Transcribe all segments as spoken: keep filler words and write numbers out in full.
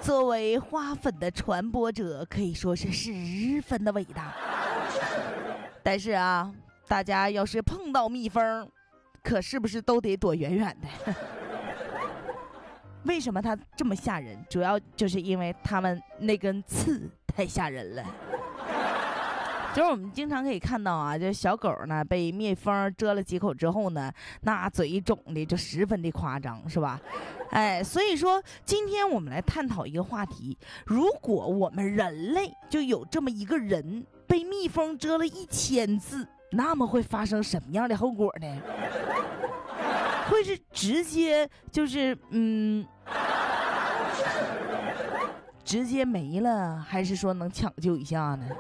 作为花粉的传播者，可以说是十分的伟大。但是啊，大家要是碰到蜜蜂，可是不是都得躲远远的？为什么它这么吓人？主要就是因为它们那根刺太吓人了。就是我们经常可以看到啊，就小狗呢被蜜蜂蛰了几口之后呢，那嘴肿的就十分的夸张，是吧？哎，所以说今天我们来探讨一个话题：如果我们人类就有这么一个人被蜜蜂蛰了一千次，那么会发生什么样的后果呢？会是直接就是嗯，直接没了，还是说能抢救一下呢？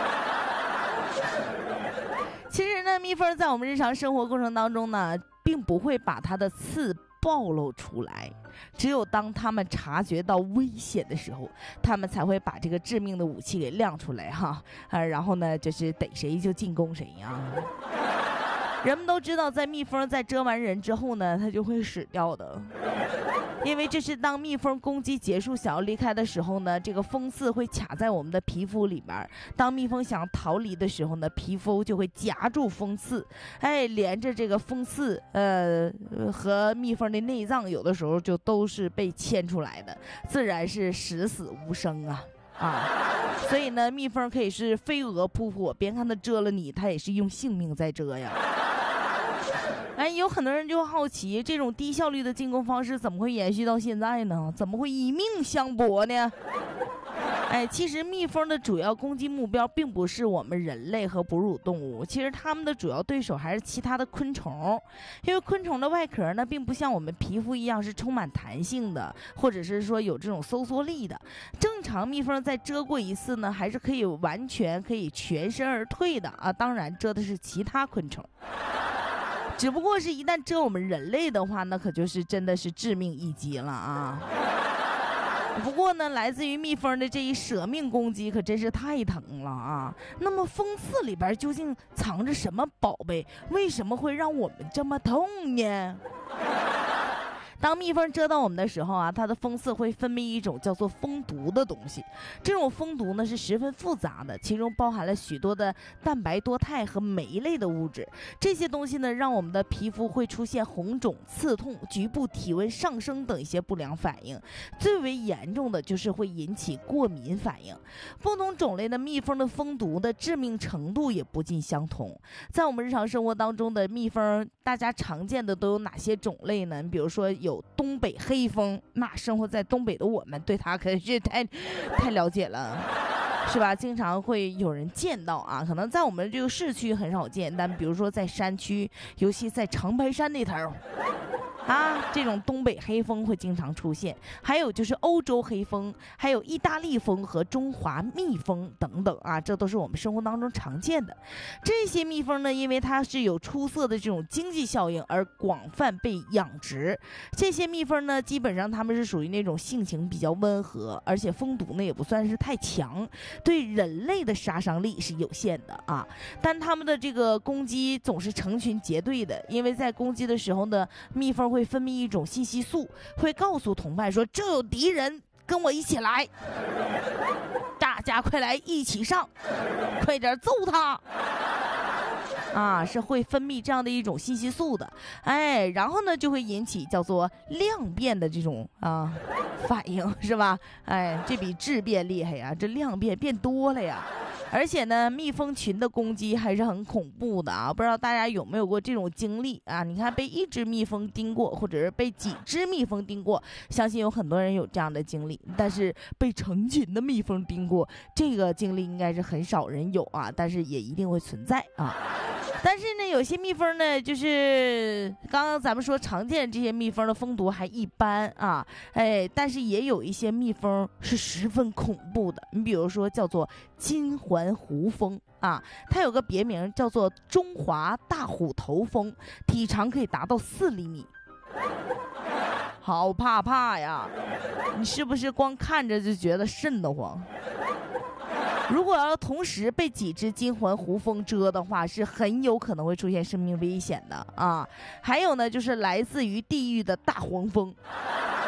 其实呢，蜜蜂在我们日常生活过程当中呢，并不会把它的刺暴露出来，只有当他们察觉到危险的时候，他们才会把这个致命的武器给亮出来哈，啊，然后呢，就是逮谁就进攻谁呀。人们都知道，在蜜蜂在蛰完人之后呢，它就会死掉的，因为这是当蜜蜂攻击结束想要离开的时候呢，这个蜂刺会卡在我们的皮肤里面，当蜜蜂想逃离的时候呢，皮肤就会夹住蜂刺，哎，连着这个蜂刺呃和蜜蜂的内脏有的时候就都是被牵出来的，自然是十死无生啊啊！所以呢，蜜蜂可以是飞蛾扑火，别看它蛰了你，它也是用性命在蛰呀。哎，有很多人就好奇，这种低效率的进攻方式怎么会延续到现在呢？怎么会以命相搏呢？哎，其实蜜蜂的主要攻击目标并不是我们人类和哺乳动物，其实它们的主要对手还是其他的昆虫。因为昆虫的外壳呢，并不像我们皮肤一样是充满弹性的，或者是说有这种收缩力的。正常蜜蜂在蛰过一次呢，还是可以完全可以全身而退的啊。当然，蛰的是其他昆虫。只不过是一旦蛰我们人类的话，那可就是真的是致命一击了啊！不过呢，来自于蜜蜂的这一舍命攻击可真是太疼了啊！那么蜂刺里边究竟藏着什么宝贝？为什么会让我们这么痛呢？当蜜蜂蛰到我们的时候啊，它的蜂刺会分泌一种叫做蜂毒的东西。这种蜂毒呢是十分复杂的，其中包含了许多的蛋白多肽和酶类的物质。这些东西呢，让我们的皮肤会出现红肿、刺痛、局部体温上升等一些不良反应。最为严重的就是会引起过敏反应。不同种类的蜜蜂的蜂毒的致命程度也不尽相同。在我们日常生活当中的蜜蜂，大家常见的都有哪些种类呢？比如说有东北黑蜂，那生活在东北的我们对它可是太太了解了，是吧？经常会有人见到啊，可能在我们这个市区很少见，但比如说在山区，尤其在长白山那头啊，这种东北黑蜂会经常出现。还有就是欧洲黑蜂，还有意大利蜂和中华蜜蜂等等啊，这都是我们生活当中常见的。这些蜜蜂呢，因为它是有出色的这种经济效应而广泛被养殖。这些蜜蜂呢，基本上它们是属于那种性情比较温和，而且蜂毒呢也不算是太强，对人类的杀伤力是有限的啊。但它们的这个攻击总是成群结队的，因为在攻击的时候呢，蜜蜂会分泌一种信息素，会告诉同伴说这有敌人，跟我一起来，大家快来一起上，快点揍他啊，是会分泌这样的一种信息素的。哎，然后呢就会引起叫做量变的这种啊反应，是吧？哎，这比质变厉害呀，这量变变多了呀。而且呢，蜜蜂群的攻击还是很恐怖的啊！不知道大家有没有过这种经历啊？你看，被一只蜜蜂叮过，或者是被几只蜜蜂叮过，相信有很多人有这样的经历。但是被成群的蜜蜂叮过，这个经历应该是很少人有啊，但是也一定会存在啊。但是呢，有些蜜蜂呢，就是刚刚咱们说常见这些蜜蜂的蜂毒还一般啊，哎，但是也有一些蜜蜂是十分恐怖的。你比如说叫做金环胡蜂啊，它有个别名叫做中华大虎头蜂，体长可以达到四厘米。好怕怕呀！你是不是光看着就觉得瘆得慌？如果要同时被几只金环胡蜂蛰的话，是很有可能会出现生命危险的啊！还有呢，就是来自于地狱的大黄蜂，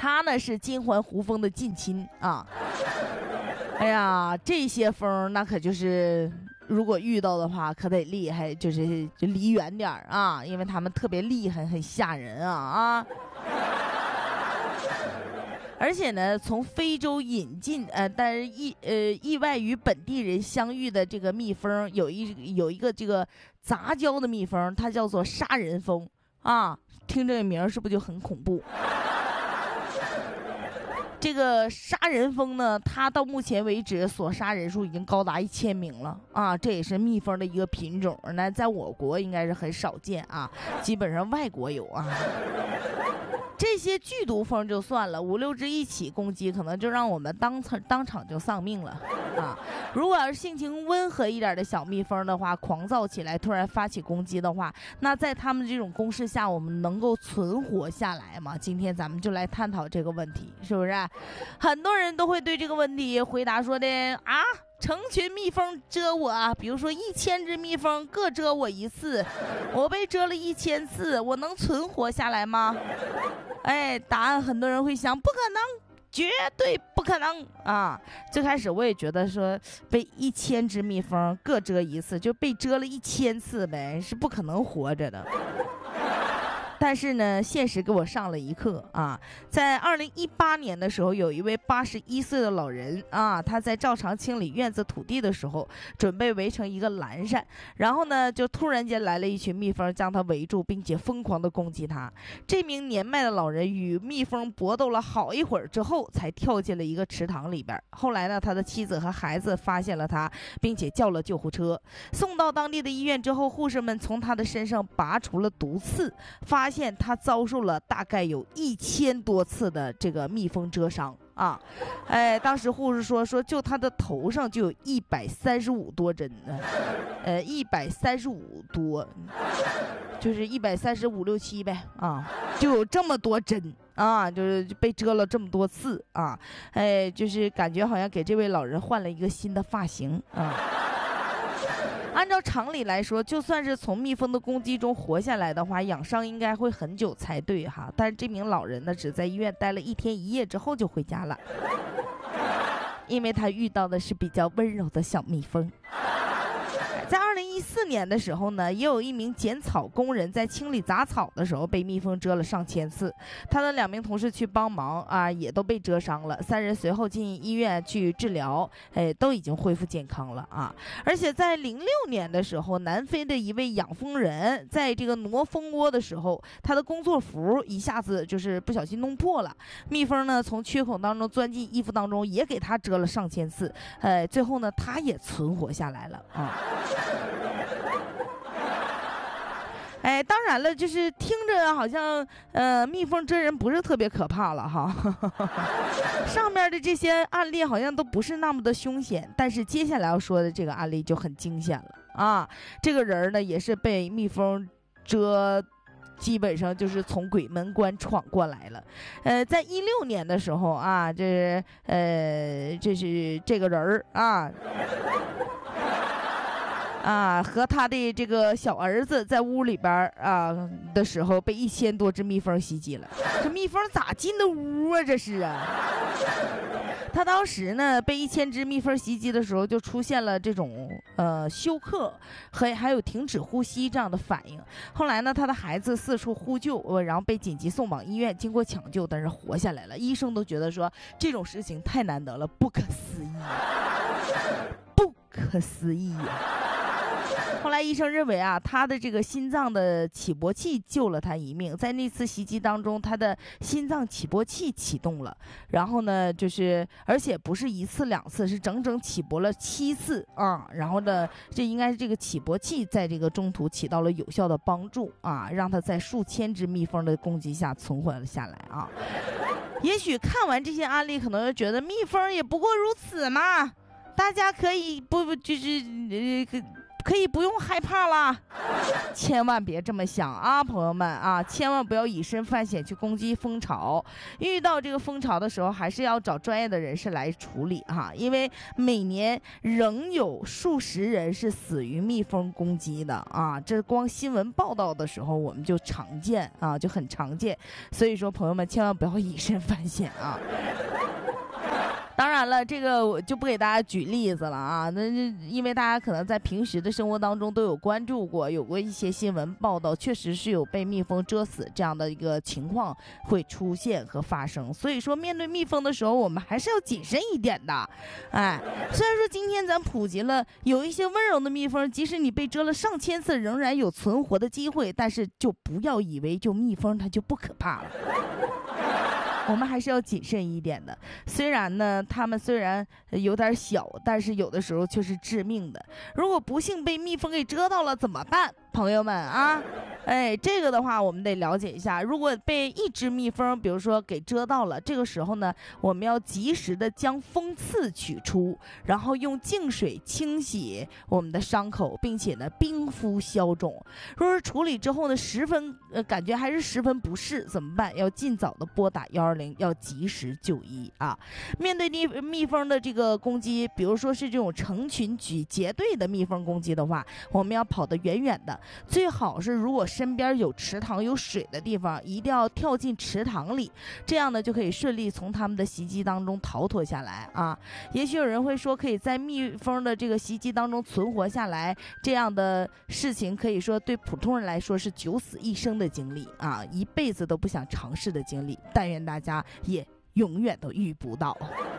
他呢是金环胡蜂的近亲啊。哎呀，这些蜂那可就是如果遇到的话可得厉害，就是就离远点儿啊，因为他们特别厉害，很吓人啊啊。而且呢，从非洲引进，呃，但是意呃意外与本地人相遇的这个蜜蜂，有一有一个这个杂交的蜜蜂，它叫做杀人蜂啊，听这个名儿是不是就很恐怖？这个杀人蜂呢，它到目前为止所杀人数已经高达一千名了啊！这也是蜜蜂的一个品种，那在我国应该是很少见啊，基本上外国有啊。这些剧毒蜂就算了，五六只一起攻击，可能就让我们当场当场就丧命了啊！如果要是性情温和一点的小蜜蜂的话，狂躁起来，突然发起攻击的话，那在他们这种攻势下，我们能够存活下来吗？今天咱们就来探讨这个问题，是不是？很多人都会对这个问题回答说的啊，成群蜜蜂蛰我，比如说一千只蜜蜂各蛰我一次，我被蛰了一千次，我能存活下来吗？哎，答案很多人会想，不可能，绝对不可能啊！最开始我也觉得说，被一千只蜜蜂各蛰一次，就被蛰了一千次呗，是不可能活着的。但是呢，现实给我上了一课啊！在二零一八年的时候，有一位八十一岁的老人啊，他在照常清理院子土地的时候，准备围成一个蓝扇，然后呢，就突然间来了一群蜜蜂，将他围住，并且疯狂地攻击他。这名年迈的老人与蜜蜂搏斗了好一会儿之后，才跳进了一个池塘里边。后来呢，他的妻子和孩子发现了他，并且叫了救护车，送到当地的医院之后，护士们从他的身上拔除了毒刺，发现现他遭受了大概有一千多次的这个蜜蜂蛰伤啊！哎，当时护士说说，就他的头上就有一百三十五多针呢，呃，一百三十五多，就是一百三十五六七呗啊，就有这么多针啊，就是被蛰了这么多次啊！哎，就是感觉好像给这位老人换了一个新的发型啊。按照常理来说，就算是从蜜蜂的攻击中活下来的话，养伤应该会很久才对哈。但是这名老人呢，只在医院待了一天一夜之后就回家了，因为他遇到的是比较温柔的小蜜蜂。在二零一四年的时候呢，也有一名剪草工人在清理杂草的时候被蜜蜂蛰了上千次，他的两名同事去帮忙啊，也都被蛰伤了。三人随后进医院去治疗，哎，都已经恢复健康了啊。而且在零六年的时候，南非的一位养蜂人在这个挪蜂窝的时候，他的工作服一下子就是不小心弄破了，蜜蜂呢从缺口当中钻进衣服当中，也给他蛰了上千次，哎，最后呢他也存活下来了啊。哎，当然了，就是听着好像呃，蜜蜂蛰人不是特别可怕了哈。上面的这些案例好像都不是那么的凶险，但是接下来要说的这个案例就很惊险了啊！这个人呢也是被蜜蜂蛰，基本上就是从鬼门关闯过来了。呃，在一六年的时候啊，这是呃，这是这个人儿啊。啊，和他的这个小儿子在屋里边啊的时候，被一千多只蜜蜂袭击了。这蜜蜂咋进的屋啊？这是啊！他当时呢被一千只蜜蜂袭击的时候，就出现了这种呃休克和还有停止呼吸这样的反应。后来呢，他的孩子四处呼救，呃，然后被紧急送往医院，经过抢救，但是活下来了。医生都觉得说这种事情太难得了，不可思议，不可思议啊！后来医生认为啊，他的这个心脏的起搏器救了他一命。在那次袭击当中，他的心脏起搏器启动了，然后呢，就是而且不是一次两次，是整整起搏了七次啊。然后呢，这应该是这个起搏器在这个中途起到了有效的帮助啊，让他在数千只蜜蜂的攻击下存活了下来啊。也许看完这些案例，可能就觉得蜜蜂也不过如此嘛，大家可以不不就是呃。 可以不用害怕啦，千万别这么想啊，朋友们啊，千万不要以身犯险去攻击蜂巢。遇到这个蜂巢的时候，还是要找专业的人士来处理哈，因为每年仍有数十人是死于蜜蜂攻击的啊，这光新闻报道的时候我们就常见啊，就很常见。所以说，朋友们千万不要以身犯险啊。当然了，这个我就不给大家举例子了啊，那因为大家可能在平时的生活当中都有关注过，有过一些新闻报道，确实是有被蜜蜂蛰死这样的一个情况会出现和发生。所以说，面对蜜蜂的时候，我们还是要谨慎一点的。哎，虽然说今天咱普及了有一些温柔的蜜蜂，即使你被蛰了上千次，仍然有存活的机会，但是就不要以为就蜜蜂它就不可怕了。我们还是要谨慎一点的。虽然呢，它们虽然有点小，但是有的时候却是致命的。如果不幸被蜜蜂给蛰到了怎么办？朋友们啊，哎，这个的话我们得了解一下。如果被一只蜜蜂，比如说给蛰到了，这个时候呢，我们要及时的将蜂刺取出，然后用净水清洗我们的伤口，并且呢冰敷消肿。若是处理之后呢，十分呃感觉还是十分不适，怎么办？要尽早的拨打幺二零，要及时就医啊。面对蜜蜜蜂的这个攻击，比如说是这种成群举结队的蜜蜂攻击的话，我们要跑得远远的。最好是如果身边有池塘有水的地方，一定要跳进池塘里，这样呢就可以顺利从他们的袭击当中逃脱下来啊。也许有人会说，可以在蜜蜂的这个袭击当中存活下来，这样的事情可以说对普通人来说是九死一生的经历啊，一辈子都不想尝试的经历，但愿大家也永远都遇不到。